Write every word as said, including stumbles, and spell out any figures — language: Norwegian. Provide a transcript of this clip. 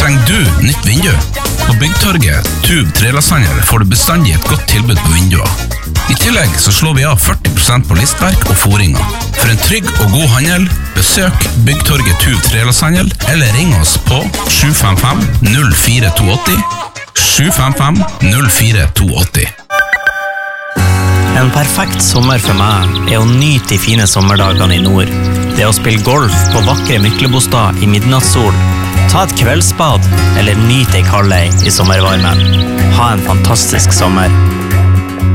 Trenger du nytt vindu? På Byggtorget, Tube Trelasthandel får du bestandig et godt tilbud på vinduer. I tillegg så slår vi av førti prosent på listverk og foringer. For en trygg og god handel, besøk Byggtorget Tube Trelasthandel eller ring oss på sju fem fem null fire to åtte sju fem fem null fire to åtte. En perfekt sommer for meg er å nyte de fine sommerdagene i nord. Det å spille golf på vakre Myklebostad i midnattssol, ta et kveldsbad eller nyte ei kaldei i sommervarmen. Ha en fantastisk sommer.